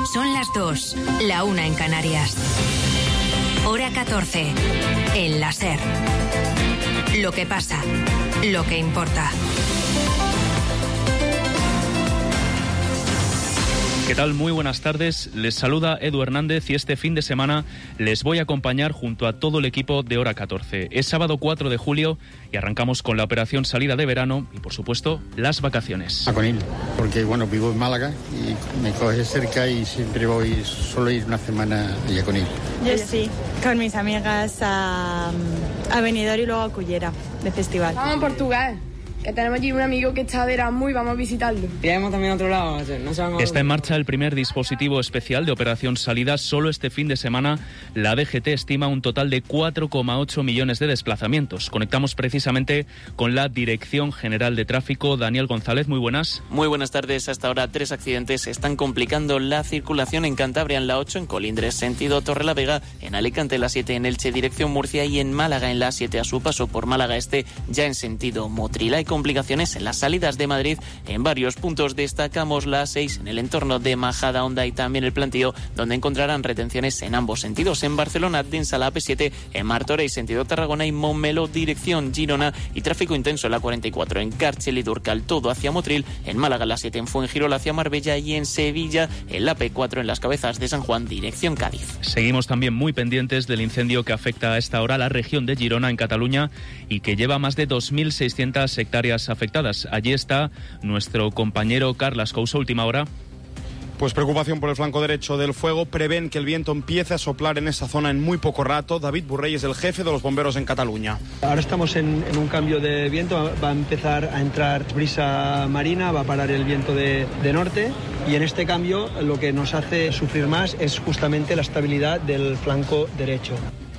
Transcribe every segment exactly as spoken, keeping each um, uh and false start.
Son las dos, la una en Canarias. Hora catorce, en la SER. Lo que pasa, lo que importa. ¿Qué tal? Muy buenas tardes. Les saluda Edu Hernández y este fin de semana les voy a acompañar junto a todo el equipo de Hora catorce. Es sábado cuatro de julio y arrancamos con la operación salida de verano y, por supuesto, las vacaciones. A Conil, porque bueno, vivo en Málaga y me coge cerca y siempre voy, solo ir una semana a Conil. Yo sí, con mis amigas a, a Benidorm y luego a Cullera, de festival. Vamos a Portugal. Que tenemos allí un amigo que está de Erasmus y vamos a visitarlo. Iremos también a otro lado. No se van a... Está en marcha el primer dispositivo especial de Operación Salida. Solo este fin de semana la D G T estima un total de cuatro coma ocho millones de desplazamientos. Conectamos precisamente con la Dirección General de Tráfico. Daniel González, muy buenas. Muy buenas tardes. Hasta ahora tres accidentes están complicando la circulación en Cantabria en la ocho, en Colindres sentido Torrelavega, en Alicante en la siete, en Elche dirección Murcia y en Málaga en la siete a su paso por Málaga Este ya en sentido Motril. Hay complicaciones en las salidas de Madrid en varios puntos. Destacamos la seis en el entorno de Majadahonda y también el Plantío, donde encontrarán retenciones en ambos sentidos. En Barcelona, densa la A P siete, en Martorell sentido Tarragona y Montmeló dirección Girona y tráfico intenso en la cuarenta y cuatro en Càrcel y Durcal todo hacia Motril, en Málaga la siete en Fuengirola hacia Marbella y en Sevilla en la P cuatro en las Cabezas de San Juan dirección Cádiz. Seguimos también muy pendientes del incendio que afecta a esta hora la región de Girona en Cataluña y que lleva más de dos mil seiscientas hectáreas afectadas. Allí está nuestro compañero Carlas Couso, última hora. Pues preocupación por el flanco derecho del fuego. Prevén que el viento empiece a soplar en esa zona en muy poco rato. David Burrey es el jefe de los bomberos en Cataluña. Ahora estamos en, en un cambio de viento. Va a empezar a entrar brisa marina, va a parar el viento de, de norte. Y en este cambio lo que nos hace sufrir más es justamente la estabilidad del flanco derecho.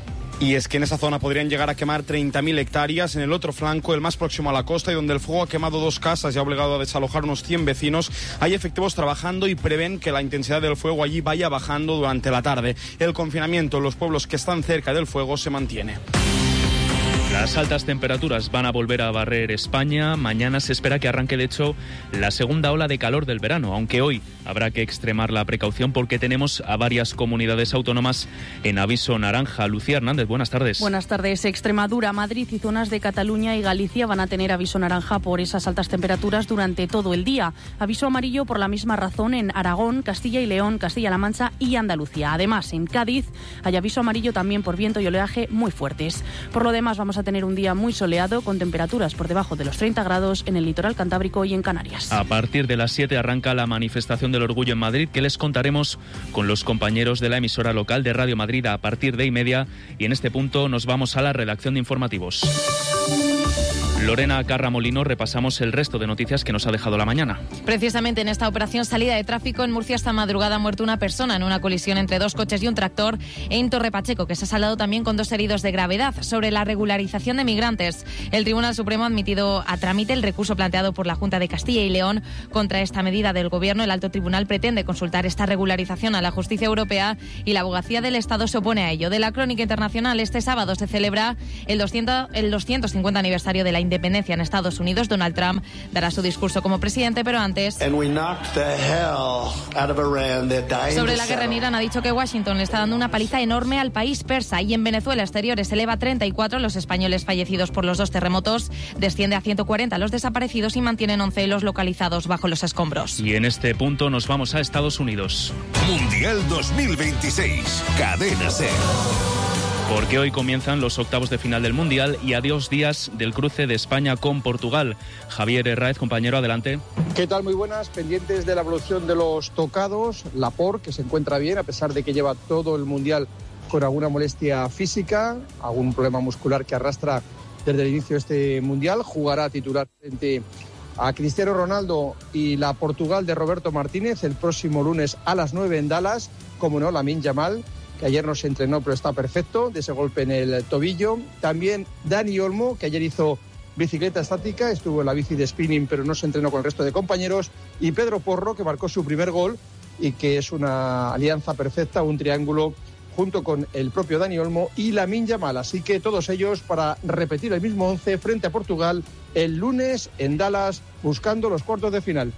Y es que en esa zona podrían llegar a quemar treinta mil hectáreas. En el otro flanco, el más próximo a la costa y donde el fuego ha quemado dos casas y ha obligado a desalojar unos cien vecinos, hay efectivos trabajando y prevén que la intensidad del fuego allí vaya bajando durante la tarde. El confinamiento en los pueblos que están cerca del fuego se mantiene. Las altas temperaturas van a volver a barrer España. Mañana se espera que arranque, de hecho, la segunda ola de calor del verano, aunque hoy habrá que extremar la precaución porque tenemos a varias comunidades autónomas en aviso naranja. Lucía Hernández, buenas tardes. Buenas tardes. Extremadura, Madrid y zonas de Cataluña y Galicia van a tener aviso naranja por esas altas temperaturas durante todo el día. Aviso amarillo por la misma razón en Aragón, Castilla y León, Castilla-La Mancha y Andalucía. Además, en Cádiz hay aviso amarillo también por viento y oleaje muy fuertes. Por lo demás, vamos a tener un día muy soleado con temperaturas por debajo de los treinta grados en el litoral cantábrico y en Canarias. A partir de las siete arranca la manifestación del orgullo en Madrid, que les contaremos con los compañeros de la emisora local de Radio Madrid a partir de y media. Y en este punto nos vamos a la redacción de informativos. Lorena Carramolino, repasamos el resto de noticias que nos ha dejado la mañana. Precisamente en esta operación salida de tráfico en Murcia esta madrugada ha muerto una persona en una colisión entre dos coches y un tractor en Torre Pacheco, que se ha saldado también con dos heridos de gravedad. Sobre la regularización de migrantes, el Tribunal Supremo ha admitido a trámite el recurso planteado por la Junta de Castilla y León contra esta medida del Gobierno. El Alto Tribunal pretende consultar esta regularización a la justicia europea y la abogacía del Estado se opone a ello. De la crónica internacional, este sábado se celebra el, doscientos, el doscientos cincuenta aniversario de la independencia en Estados Unidos. Donald Trump dará su discurso como presidente, pero antes, sobre la guerra en Irán, ha dicho que Washington le está dando una paliza enorme al país persa. Y en Venezuela, exteriores se eleva a treinta y cuatro los españoles fallecidos por los dos terremotos, desciende a ciento cuarenta los desaparecidos y mantienen once los localizados bajo los escombros. Y en este punto nos vamos a Estados Unidos. Mundial dos mil veintiséis, Cadena SER. Porque hoy comienzan los octavos de final del Mundial y a dos días del cruce de España con Portugal. Javier Herráez, compañero, adelante. ¿Qué tal? Muy buenas. Pendientes de la evolución de los tocados. Laporte, que se encuentra bien, a pesar de que lleva todo el Mundial con alguna molestia física, algún problema muscular que arrastra desde el inicio de este Mundial. Jugará titular frente a Cristiano Ronaldo y la Portugal de Roberto Martínez el próximo lunes a las nueve en Dallas. Como no, Lamine Yamal, que ayer no se entrenó pero está perfecto de ese golpe en el tobillo. También Dani Olmo, que ayer hizo bicicleta estática, estuvo en la bici de spinning pero no se entrenó con el resto de compañeros. Y Pedro Porro, que marcó su primer gol y que es una alianza perfecta, un triángulo junto con el propio Dani Olmo y Lamine Yamal. Así que todos ellos para repetir el mismo once frente a Portugal el lunes en Dallas, buscando los cuartos de final.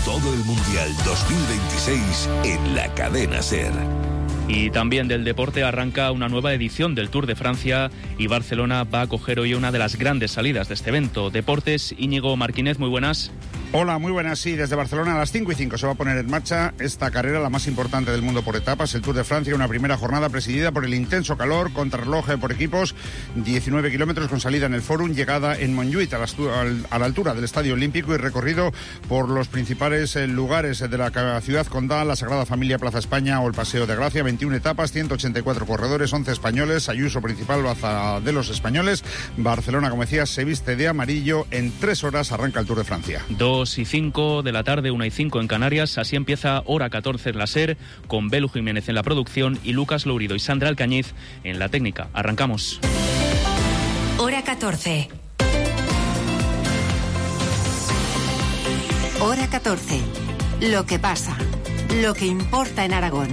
todo el Mundial dos mil veintiséis en la cadena SER. Y también del deporte arranca una nueva edición del Tour de Francia y Barcelona va a acoger hoy una de las grandes salidas de este evento. Deportes, Íñigo Marquínez, muy buenas. Hola, muy buenas. Sí, desde Barcelona a las cinco y cinco se va a poner en marcha esta carrera, la más importante del mundo por etapas, el Tour de Francia, una primera jornada presidida por el intenso calor, contrarreloj por equipos, diecinueve kilómetros con salida en el Fórum, llegada en Montjuïc a la, a la altura del Estadio Olímpico y recorrido por los principales lugares de la ciudad condal, la Sagrada Familia, Plaza España o el Paseo de Gracia. veintiuna etapas, ciento ochenta y cuatro corredores, once españoles, Ayuso principal, baza de los españoles. Barcelona, como decía, se viste de amarillo. En tres horas arranca el Tour de Francia. Dos y cinco de la tarde, una y cinco en Canarias. Así empieza Hora catorce en la SER, con Belu Jiménez en la producción y Lucas Lourido y Sandra Alcañiz en la técnica. Arrancamos. Hora catorce. Hora catorce. Lo que pasa, lo que importa en Aragón.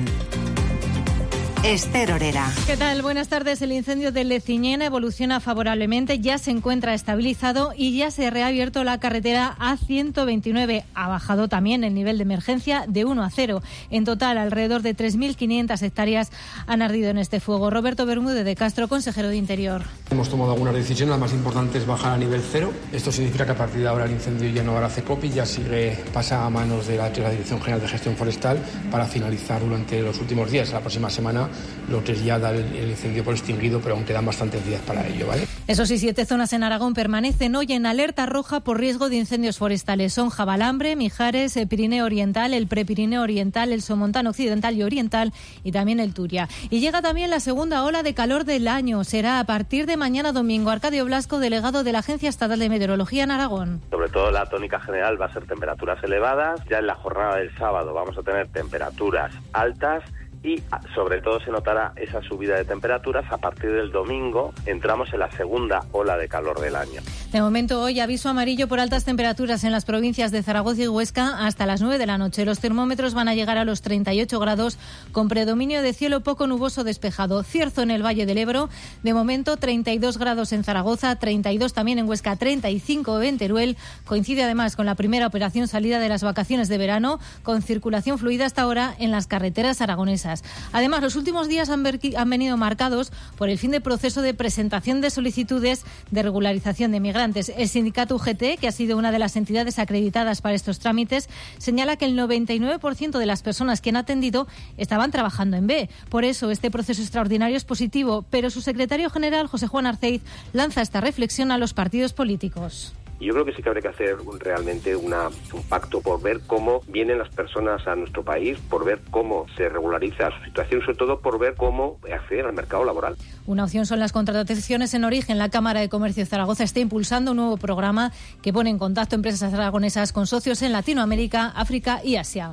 Esther Orera. ¿Qué tal? Buenas tardes. El incendio de Leciñena evoluciona favorablemente, ya se encuentra estabilizado y ya se ha reabierto la carretera A ciento veintinueve. Ha bajado también el nivel de emergencia de uno a cero. En total, alrededor de tres mil quinientas hectáreas han ardido en este fuego. Roberto Bermúdez de Castro, consejero de Interior. Hemos tomado algunas decisiones, la más importante es bajar a nivel cero. Esto significa que a partir de ahora el incendio ya no hará CECOPI, ya sigue, pasa a manos de la, de la Dirección General de Gestión Forestal para finalizar durante los últimos días, la próxima semana, lo que es ya dar el, el incendio por extinguido, pero aún quedan bastantes días para ello, ¿vale? Eso sí, siete zonas en Aragón permanecen hoy en alerta roja por riesgo de incendios forestales. Son Jabalambre, Mijares, el Pirineo Oriental, el Prepirineo Oriental, el Somontano Occidental y Oriental y también el Turia. Y llega también la segunda ola de calor del año. Será a partir de mañana domingo. Arcadio Blasco, delegado de la Agencia Estatal de Meteorología en Aragón. Sobre todo la tónica general va a ser temperaturas elevadas. Ya en la jornada del sábado vamos a tener temperaturas altas. Y sobre todo se notará esa subida de temperaturas. A partir del domingo entramos en la segunda ola de calor del año. De momento hoy aviso amarillo por altas temperaturas en las provincias de Zaragoza y Huesca hasta las nueve de la noche. Los termómetros van a llegar a los treinta y ocho grados con predominio de cielo poco nuboso despejado. Cierzo en el Valle del Ebro. De momento treinta y dos grados en Zaragoza, treinta y dos también en Huesca, treinta y cinco en Teruel. Coincide además con la primera operación salida de las vacaciones de verano con circulación fluida hasta ahora en las carreteras aragonesas. Además, los últimos días han, ver, han venido marcados por el fin de proceso de presentación de solicitudes de regularización de migrantes. El sindicato U G T, que ha sido una de las entidades acreditadas para estos trámites, señala que el noventa y nueve por ciento de las personas que han atendido estaban trabajando en B. Por eso, este proceso extraordinario es positivo, pero su secretario general, José Juan Arceiz, lanza esta reflexión a los partidos políticos. Yo creo que sí que habría que hacer realmente una, un pacto por ver cómo vienen las personas a nuestro país, por ver cómo se regulariza su situación, sobre todo por ver cómo acceden al mercado laboral. Una opción son las contrataciones en origen. La Cámara de Comercio de Zaragoza está impulsando un nuevo programa que pone en contacto empresas aragonesas con socios en Latinoamérica, África y Asia.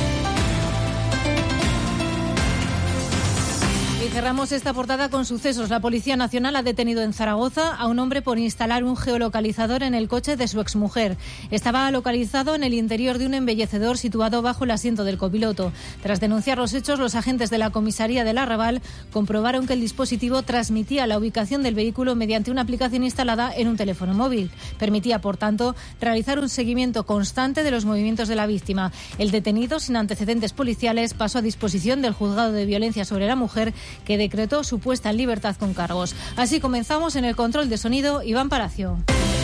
Y cerramos esta portada con sucesos. La Policía Nacional ha detenido en Zaragoza a un hombre por instalar un geolocalizador en el coche de su exmujer. Estaba localizado en el interior de un embellecedor situado bajo el asiento del copiloto. Tras denunciar los hechos, los agentes de la comisaría del Arrabal comprobaron que el dispositivo transmitía la ubicación del vehículo mediante una aplicación instalada en un teléfono móvil. Permitía, por tanto, realizar un seguimiento constante de los movimientos de la víctima. El detenido, sin antecedentes policiales, pasó a disposición del Juzgado de Violencia sobre la Mujer, que decretó su puesta en libertad con cargos. Así comenzamos. En el control de sonido, Iván Palacio.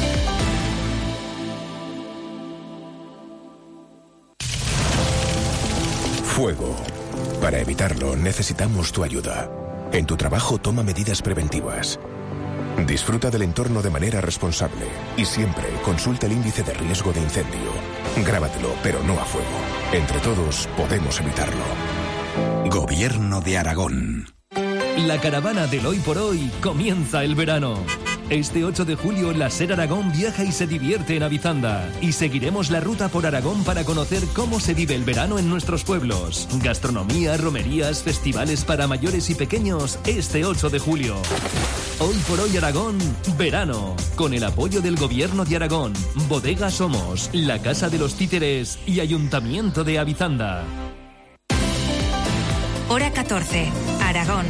Fuego. Para evitarlo necesitamos tu ayuda. En tu trabajo toma medidas preventivas. Disfruta del entorno de manera responsable y siempre consulta el índice de riesgo de incendio. Grábatelo, pero no a fuego. Entre todos podemos evitarlo. Gobierno de Aragón. La caravana del Hoy por Hoy comienza el verano. Este ocho de julio, la SER Aragón viaja y se divierte en Avizanda. Y seguiremos la ruta por Aragón para conocer cómo se vive el verano en nuestros pueblos. Gastronomía, romerías, festivales para mayores y pequeños este ocho de julio. Hoy por Hoy Aragón, verano. Con el apoyo del Gobierno de Aragón, Bodega Somos, la Casa de los Títeres y Ayuntamiento de Avizanda. Hora catorce, Aragón.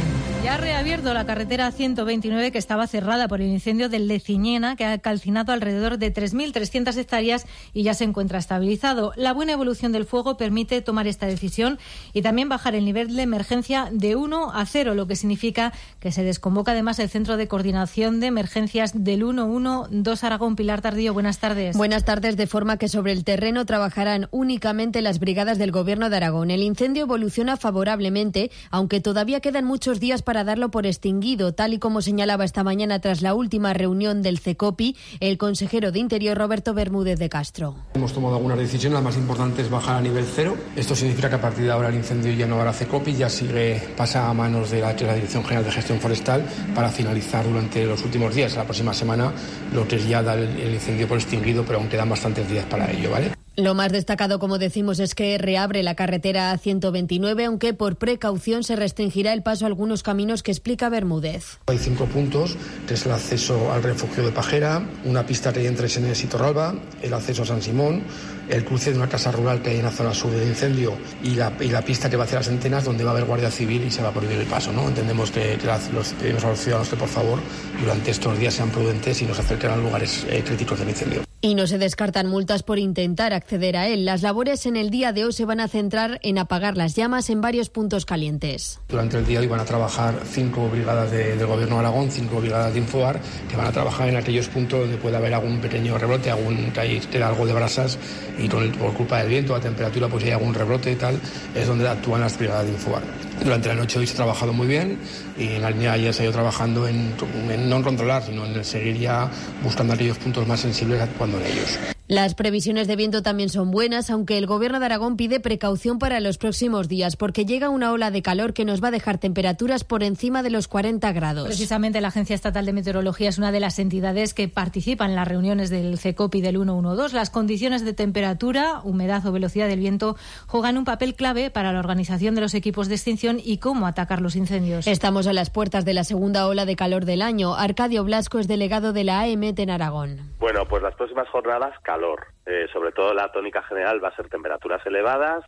Ya ha reabierto la carretera ciento veintinueve, que estaba cerrada por el incendio del Leciñena, que ha calcinado alrededor de tres mil trescientas hectáreas y ya se encuentra estabilizado. La buena evolución del fuego permite tomar esta decisión y también bajar el nivel de emergencia de uno a cero, lo que significa que se desconvoca además el Centro de Coordinación de Emergencias del ciento doce Aragón. Pilar Tardío, buenas tardes. Buenas tardes, de forma que sobre el terreno trabajarán únicamente las brigadas del Gobierno de Aragón. El incendio evoluciona favorablemente, aunque todavía quedan muchos días para darlo por extinguido, tal y como señalaba esta mañana tras la última reunión del CECOPI el consejero de Interior Roberto Bermúdez de Castro. Hemos tomado algunas decisiones, la más importante es bajar a nivel cero. Esto significa que a partir de ahora el incendio ya no habrá CECOPI, ya sigue, pasa a manos de la, de la Dirección General de Gestión Forestal para finalizar durante los últimos días, la próxima semana, lo que es ya dar el, el incendio por extinguido, pero aún quedan bastantes días para ello, ¿vale? Lo más destacado, como decimos, es que reabre la carretera ciento veintinueve, aunque por precaución se restringirá el paso a algunos caminos que explica Bermúdez. Hay cinco puntos, que es el acceso al refugio de Pajera, una pista que hay entre Senés y Torralba, el acceso a San Simón, el cruce de una casa rural que hay en la zona sur del incendio y la, y la pista que va hacia las Antenas, donde va a haber guardia civil y se va a prohibir el paso, ¿no? Entendemos que, que los pedimos a los ciudadanos que, por favor, durante estos días sean prudentes y nos acerquen a lugares eh, críticos del incendio. Y no se descartan multas por intentar acceder a él. Las labores en el día de hoy se van a centrar en apagar las llamas en varios puntos calientes. Durante el día de hoy van a trabajar cinco brigadas de, del Gobierno de Aragón, cinco brigadas de Infoar, que van a trabajar en aquellos puntos donde pueda haber algún pequeño rebrote, algún que hay algo de brasas y con el, por culpa del viento, la temperatura, pues si hay algún rebrote y tal, es donde actúan las brigadas de Infoar. Durante la noche de hoy se ha trabajado muy bien y en la línea ya se ha ido trabajando en, en no en controlar, sino en seguir ya buscando aquellos puntos más sensibles, actuando en ellos. Las previsiones de viento también son buenas, aunque el Gobierno de Aragón pide precaución para los próximos días, porque llega una ola de calor que nos va a dejar temperaturas por encima de los cuarenta grados. Precisamente la Agencia Estatal de Meteorología es una de las entidades que participan en las reuniones del CECOPI del ciento doce. Las condiciones de temperatura, humedad o velocidad del viento juegan un papel clave para la organización de los equipos de extinción y cómo atacar los incendios. Estamos a las puertas de la segunda ola de calor del año. Arcadio Blasco es delegado de la A E M E T en Aragón. Bueno, pues las próximas jornadas, calor. Eh, sobre todo la tónica general va a ser temperaturas elevadas.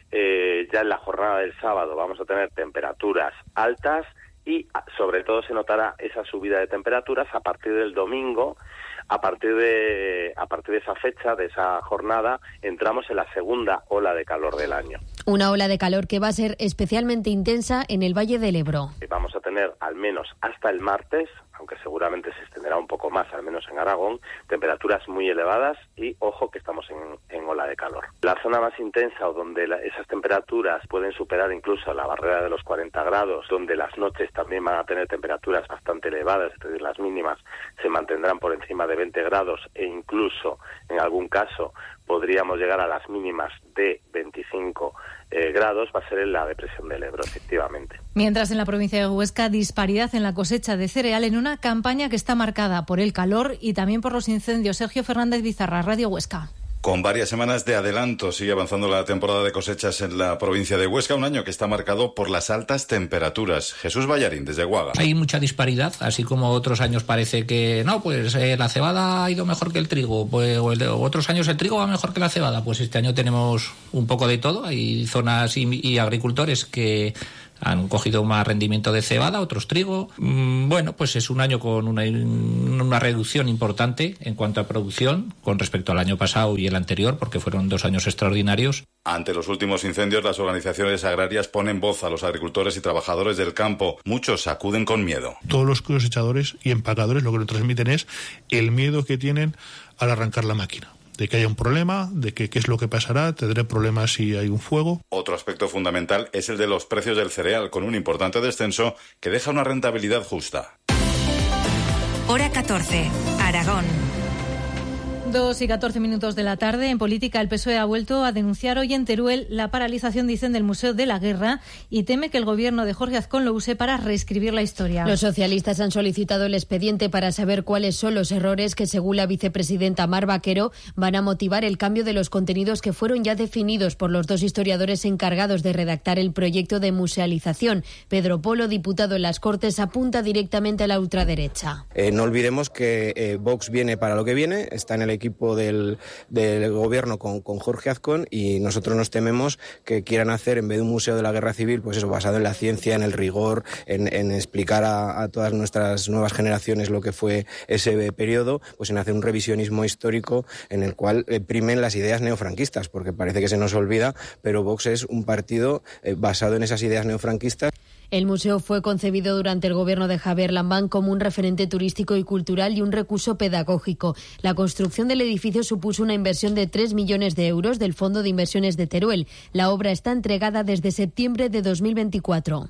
Eh, ya en la jornada del sábado vamos a tener temperaturas altas y sobre todo se notará esa subida de temperaturas a partir del domingo. A partir de a partir de esa fecha, de esa jornada, entramos en la segunda ola de calor del año. Una ola de calor que va a ser especialmente intensa en el Valle del Ebro. Vamos a tener al menos hasta el martes, aunque seguramente se extenderá un poco más, al menos en Aragón, temperaturas muy elevadas y ojo que estamos en, en ola de calor. La zona más intensa o donde la, esas temperaturas pueden superar incluso la barrera de los cuarenta grados, donde las noches también van a tener temperaturas bastante elevadas, es decir, las mínimas se mantendrán por encima de veinte grados e incluso en algún caso podríamos llegar a las mínimas de veinticinco eh, grados, va a ser en la depresión del Ebro, efectivamente. Mientras en la provincia de Huesca, disparidad en la cosecha de cereal en una campaña que está marcada por el calor y también por los incendios. Sergio Fernández Bizarra, Radio Huesca. Con varias semanas de adelanto sigue avanzando la temporada de cosechas en la provincia de Huesca, un año que está marcado por las altas temperaturas. Jesús Ballarín, desde Guaga. Hay mucha disparidad, así como otros años parece que no, pues eh, la cebada ha ido mejor que el trigo, pues, o, el, o otros años el trigo va mejor que la cebada. Pues este año tenemos un poco de todo. Hay zonas y, y agricultores que han cogido más rendimiento de cebada, otros trigo. Bueno, pues es un año con una, una reducción importante en cuanto a producción con respecto al año pasado y el anterior, porque fueron dos años extraordinarios. Ante los últimos incendios, las organizaciones agrarias ponen voz a los agricultores y trabajadores del campo. Muchos acuden con miedo. Todos los cosechadores y empacadores lo que nos transmiten es el miedo que tienen al arrancar la máquina. De que haya un problema, de que qué es lo que pasará, tendré problemas si hay un fuego. Otro aspecto fundamental es el de los precios del cereal, con un importante descenso que deja una rentabilidad justa. Hora catorce, Aragón. Dos y catorce minutos de la tarde. En política, el P S O E ha vuelto a denunciar hoy en Teruel la paralización, dicen, del Museo de la Guerra y teme que el gobierno de Jorge Azcón lo use para reescribir la historia. Los socialistas han solicitado el expediente para saber cuáles son los errores que, según la vicepresidenta Mar Vaquero, van a motivar el cambio de los contenidos que fueron ya definidos por los dos historiadores encargados de redactar el proyecto de musealización. Pedro Polo, diputado en las Cortes, apunta directamente a la ultraderecha. Eh, no olvidemos que eh, Vox viene para lo que viene, está en el equipo equipo del, del gobierno con, con Jorge Azcón, y nosotros nos tememos que quieran hacer, en vez de un museo de la guerra civil, pues eso, basado en la ciencia, en el rigor, en, en explicar a, a todas nuestras nuevas generaciones lo que fue ese periodo, pues en hacer un revisionismo histórico en el cual eh, primen las ideas neofranquistas, porque parece que se nos olvida, pero Vox es un partido eh, basado en esas ideas neofranquistas. El museo fue concebido durante el gobierno de Javier Lambán como un referente turístico y cultural y un recurso pedagógico. La construcción del edificio supuso una inversión de tres millones de euros del Fondo de Inversiones de Teruel. La obra está entregada desde septiembre de dos mil veinticuatro.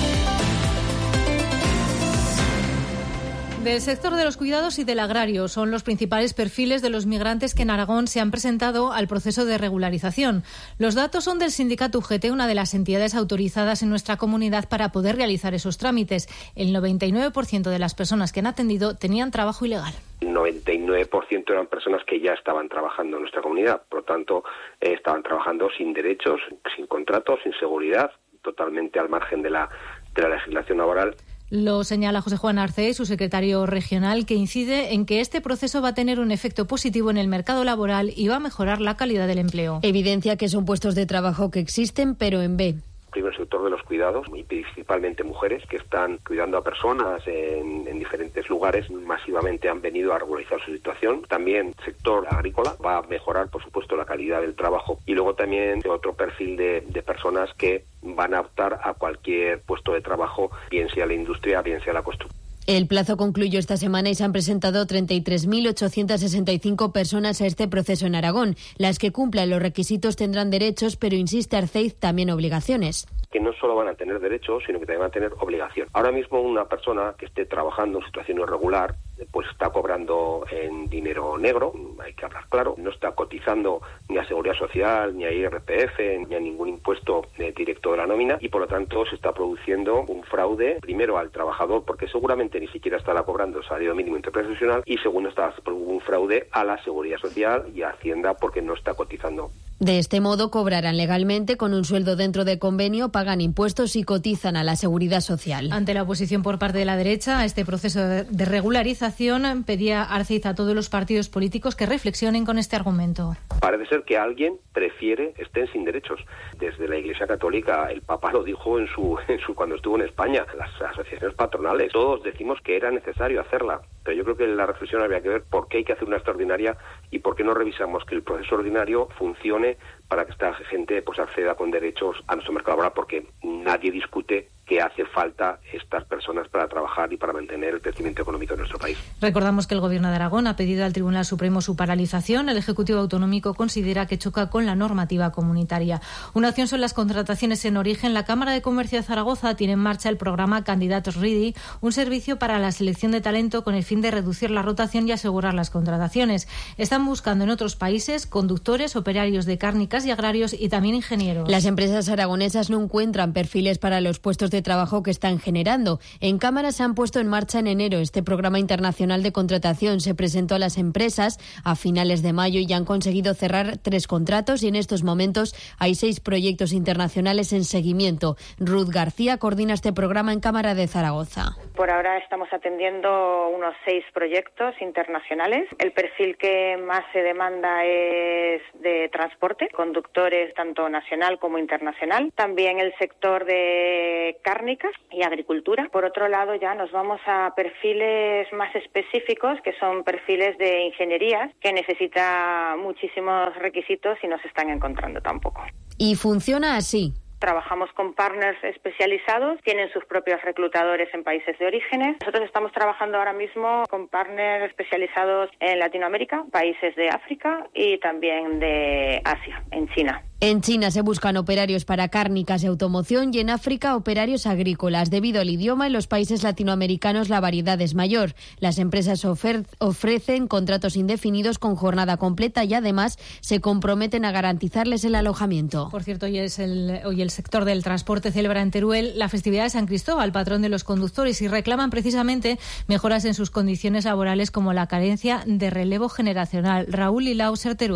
Del sector de los cuidados y del agrario son los principales perfiles de los migrantes que en Aragón se han presentado al proceso de regularización. Los datos son del sindicato U G T, una de las entidades autorizadas en nuestra comunidad para poder realizar esos trámites. El noventa y nueve por ciento de las personas que han atendido tenían trabajo ilegal. El noventa y nueve por ciento eran personas que ya estaban trabajando en nuestra comunidad, por lo tanto eh, estaban trabajando sin derechos, sin contratos, sin seguridad, totalmente al margen de la, de la legislación laboral. Lo señala José Juan Arce, su secretario regional, que incide en que este proceso va a tener un efecto positivo en el mercado laboral y va a mejorar la calidad del empleo. Evidencia que son puestos de trabajo que existen, pero en B. Primero, el sector de los cuidados, y principalmente mujeres que están cuidando a personas en, en diferentes lugares, masivamente han venido a regularizar su situación. También el sector agrícola va a mejorar, por supuesto, la calidad del trabajo. Y luego también otro perfil de, de personas que van a optar a cualquier puesto de trabajo, bien sea la industria, bien sea la construcción. El plazo concluyó esta semana y se han presentado treinta y tres mil ochocientas sesenta y cinco personas a este proceso en Aragón. Las que cumplan los requisitos tendrán derechos, pero insiste Arceiz, también obligaciones. Que no solo van a tener derechos, sino que también van a tener obligación. Ahora mismo una persona que esté trabajando en situación irregular, pues está cobrando en dinero negro, hay que hablar claro, no está cotizando ni a Seguridad Social, ni a I R P F, ni a ningún impuesto eh, directo de la nómina, y por lo tanto se está produciendo un fraude, primero al trabajador, porque seguramente ni siquiera estará cobrando el salario mínimo interprofesional, y segundo está un fraude a la Seguridad Social y a Hacienda porque no está cotizando. De este modo cobrarán legalmente con un sueldo dentro de convenio, pagan impuestos y cotizan a la Seguridad Social. Ante la oposición por parte de la derecha a este proceso de regularización, pedía Arceiz a todos los partidos políticos que reflexionen con este argumento. Parece ser que alguien prefiere estén sin derechos. Desde la Iglesia Católica, el Papa lo dijo en su, en su cuando estuvo en España, las asociaciones patronales, todos decimos que era necesario hacerla. Pero yo creo que la reflexión habría que ver por qué hay que hacer una extraordinaria y por qué no revisamos que el proceso ordinario funcione para que esta gente pues acceda con derechos a nuestro mercado laboral, porque nadie discute que hace falta estas personas para trabajar y para mantener el crecimiento económico de nuestro país. Recordamos que el Gobierno de Aragón ha pedido al Tribunal Supremo su paralización. El Ejecutivo Autonómico considera que choca con la normativa comunitaria. Una acción son las contrataciones en origen. La Cámara de Comercio de Zaragoza tiene en marcha el programa Candidatos Ready, un servicio para la selección de talento con el fin de reducir la rotación y asegurar las contrataciones. Están buscando en otros países conductores, operarios de cárnicas y agrarios y también ingenieros. Las empresas aragonesas no encuentran perfiles para los puestos de trabajo que están generando. En Cámara se han puesto en marcha en enero este programa internacional de contratación. Se presentó a las empresas a finales de mayo y ya han conseguido cerrar tres contratos y en estos momentos hay seis proyectos internacionales en seguimiento. Ruth García coordina este programa en Cámara de Zaragoza. Por ahora estamos atendiendo unos seis proyectos internacionales. El perfil que más se demanda es de transporte, conductores tanto nacional como internacional. También el sector de cárnicas y agricultura. Por otro lado, ya nos vamos a perfiles más específicos, que son perfiles de ingeniería, que necesita muchísimos requisitos y no se están encontrando tampoco. Y funciona así. Trabajamos con partners especializados, tienen sus propios reclutadores en países de orígenes. Nosotros estamos trabajando ahora mismo con partners especializados en Latinoamérica, países de África y también de Asia, en China. En China se buscan operarios para cárnicas y automoción y en África operarios agrícolas. Debido al idioma, en los países latinoamericanos la variedad es mayor. Las empresas ofer- ofrecen contratos indefinidos con jornada completa y además se comprometen a garantizarles el alojamiento. Por cierto, hoy, es el, hoy el sector del transporte celebra en Teruel la festividad de San Cristóbal, patrón de los conductores, y reclaman precisamente mejoras en sus condiciones laborales como la carencia de relevo generacional. Raúl Lilau, Ser Teruel.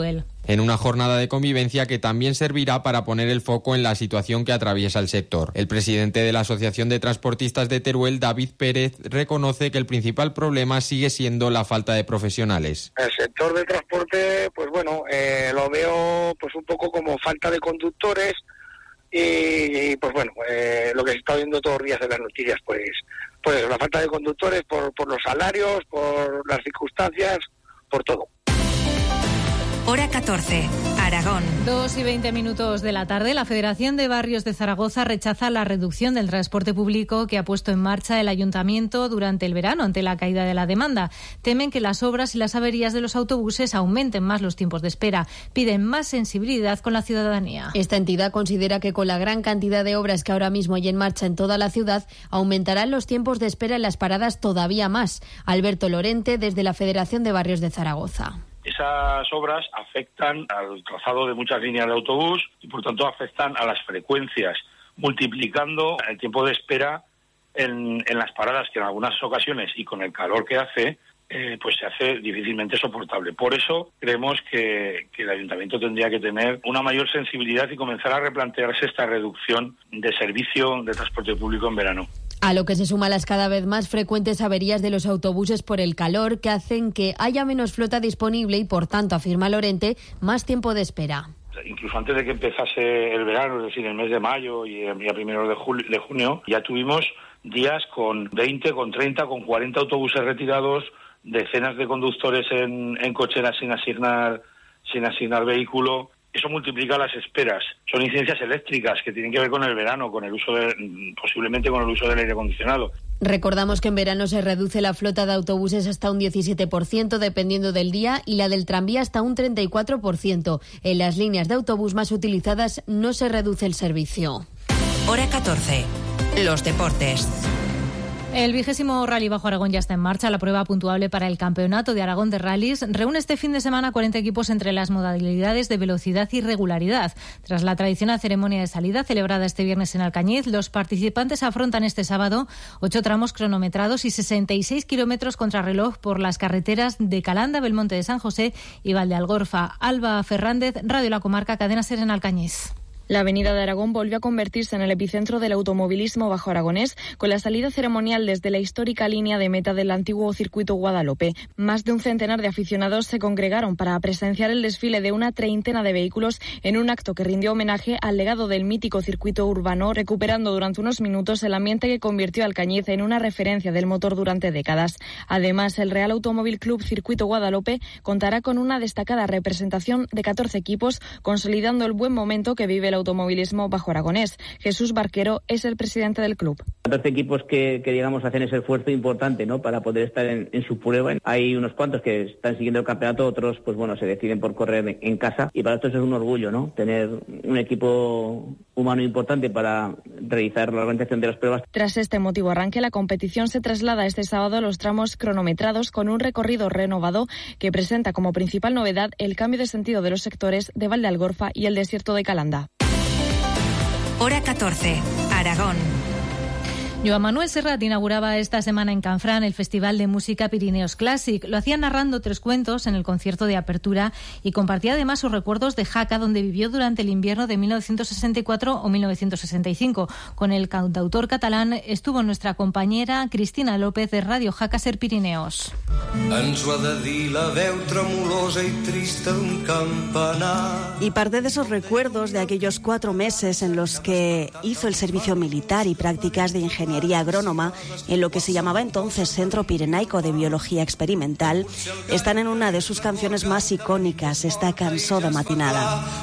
en una jornada de convivencia que también servirá para poner el foco en la situación que atraviesa el sector. El presidente de la Asociación de Transportistas de Teruel, David Pérez, reconoce que el principal problema sigue siendo la falta de profesionales. El sector del transporte, pues bueno, eh, lo veo pues un poco como falta de conductores y, y pues bueno, eh, lo que se está viendo todos los días en las noticias, pues, pues la falta de conductores por, por los salarios, por las circunstancias, por todo. Hora catorce, Aragón. Dos y veinte minutos de la tarde, la Federación de Barrios de Zaragoza rechaza la reducción del transporte público que ha puesto en marcha el Ayuntamiento durante el verano ante la caída de la demanda. Temen que las obras y las averías de los autobuses aumenten más los tiempos de espera. Piden más sensibilidad con la ciudadanía. Esta entidad considera que con la gran cantidad de obras que ahora mismo hay en marcha en toda la ciudad, aumentarán los tiempos de espera en las paradas todavía más. Alberto Lorente, desde la Federación de Barrios de Zaragoza. Esas obras afectan al trazado de muchas líneas de autobús y, por tanto, afectan a las frecuencias, multiplicando el tiempo de espera en, en las paradas, que en algunas ocasiones, y con el calor que hace, eh, pues se hace difícilmente soportable. Por eso creemos que, que el Ayuntamiento tendría que tener una mayor sensibilidad y comenzar a replantearse esta reducción de servicio de transporte público en verano. A lo que se suman las cada vez más frecuentes averías de los autobuses por el calor, que hacen que haya menos flota disponible y, por tanto, afirma Lorente, más tiempo de espera. Incluso antes de que empezase el verano, es decir, el mes de mayo y el día primero de, julio, de junio, ya tuvimos días con veinte, con treinta, con cuarenta autobuses retirados, decenas de conductores en, en cocheras sin asignar, sin asignar vehículo. Eso multiplica las esperas. Son incidencias eléctricas que tienen que ver con el verano, con el uso de, posiblemente con el uso del aire acondicionado. Recordamos que en verano se reduce la flota de autobuses hasta un diecisiete por ciento dependiendo del día y la del tranvía hasta un treinta y cuatro por ciento. En las líneas de autobús más utilizadas no se reduce el servicio. Hora catorce. Los deportes. El vigésimo Rally Bajo Aragón ya está en marcha. La prueba puntuable para el Campeonato de Aragón de Rallys reúne este fin de semana cuarenta equipos entre las modalidades de velocidad y regularidad. Tras la tradicional ceremonia de salida celebrada este viernes en Alcañiz, los participantes afrontan este sábado ocho tramos cronometrados y sesenta y seis kilómetros contrarreloj por las carreteras de Calanda, Belmonte de San José y Valdealgorfa. Alba Fernández, Radio La Comarca, Cadena SER en Alcañiz. La avenida de Aragón volvió a convertirse en el epicentro del automovilismo bajo aragonés, con la salida ceremonial desde la histórica línea de meta del antiguo circuito Guadalupe. Más de un centenar de aficionados se congregaron para presenciar el desfile de una treintena de vehículos en un acto que rindió homenaje al legado del mítico circuito urbano, recuperando durante unos minutos el ambiente que convirtió a Alcañiz en una referencia del motor durante décadas. Además, el Real Automóvil Club Circuito Guadalupe contará con una destacada representación de catorce equipos, consolidando el buen momento que vive el automovilismo bajo aragonés. Jesús Barquero es el presidente del club. catorce equipos que, que digamos hacen ese esfuerzo importante, ¿no?, para poder estar en, en su prueba. Hay unos cuantos que están siguiendo el campeonato, otros pues bueno se deciden por correr en, en casa, y para nosotros es un orgullo, ¿no?, tener un equipo humano importante para realizar la organización de las pruebas. Tras este emotivo arranque, la competición se traslada este sábado a los tramos cronometrados con un recorrido renovado que presenta como principal novedad el cambio de sentido de los sectores de Valdealgorfa y el desierto de Calanda. Hora catorce, Aragón. Joan Manuel Serrat inauguraba esta semana en Canfrán el Festival de Música Pirineos Classic. Lo hacía narrando tres cuentos en el concierto de apertura y compartía además sus recuerdos de Jaca, donde vivió durante el invierno de mil novecientos sesenta y cuatro o mil novecientos sesenta y cinco. Con el cantautor catalán estuvo nuestra compañera Cristina López de Radio Jaca Ser Pirineos. Y parte de esos recuerdos de aquellos cuatro meses en los que hizo el servicio militar y prácticas de ingeniería agrónoma en lo que se llamaba entonces Centro Pirenaico de Biología Experimental están en una de sus canciones más icónicas, esta Cançó de matinada.